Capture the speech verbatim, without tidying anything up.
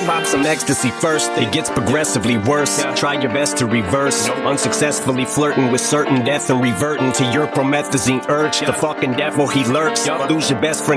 pop some ecstasy first. It gets progressively worse. Try your best to reverse. Unsuccessfully flirting with certain death and reverting to your promethazine urge. The fucking devil, he lurks. Lose your best friend